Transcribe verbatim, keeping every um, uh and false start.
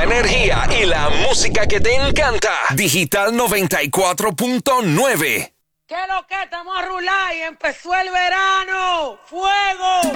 la energía y la música que te encanta. Digital noventa y cuatro punto nueve. ¿Qué es lo que? Estamos a rular y empezó el verano. ¡Fuego!